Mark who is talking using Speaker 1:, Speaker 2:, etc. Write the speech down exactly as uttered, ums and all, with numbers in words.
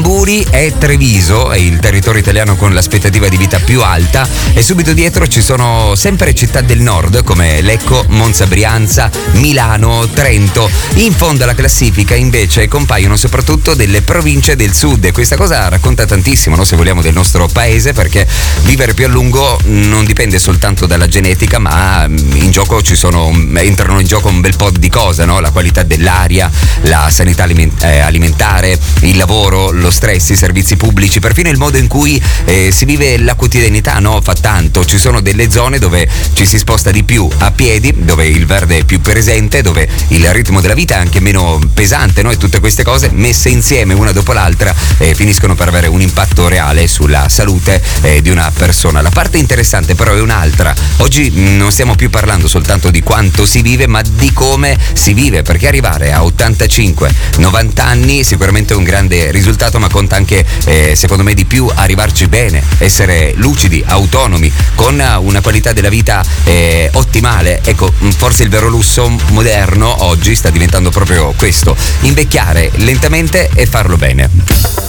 Speaker 1: Liguori è Treviso, è il territorio italiano con l'aspettativa di vita più alta, e subito dietro ci sono sempre città del nord come Lecco, Monza, Brianza, Milano, Trento. In fondo alla classifica invece compaiono soprattutto delle province del sud, e questa cosa racconta tantissimo, no, se vogliamo, del nostro paese, perché vivere più a lungo non dipende soltanto dalla genetica, ma in gioco ci sono entrano in gioco un bel po' di cose, no? La qualità dell'aria, la sanità aliment- eh, alimentare, il lavoro, lo stress, i servizi pubblici, perfino il modo in cui eh, si vive la quotidianità, no? Fa tanto. Ci sono delle zone dove ci si sposta di più a piedi, dove il verde è più presente, dove il ritmo della vita è anche meno pesante, no? E tutte queste cose messe insieme una dopo l'altra eh, finiscono per avere un impatto reale sulla salute eh, di una persona. La parte interessante però è un'altra. Oggi mh, non stiamo più parlando soltanto di quanto si vive, ma di come si vive, perché arrivare a ottantacinque novanta anni sicuramente è un grande risultato, ma conta anche eh, secondo me di più arrivarci bene, essere lucidi, autonomi, con una qualità della vita eh, ottimale. Ecco, forse il vero lusso moderno oggi sta diventando proprio questo: invecchiare lentamente e farlo bene.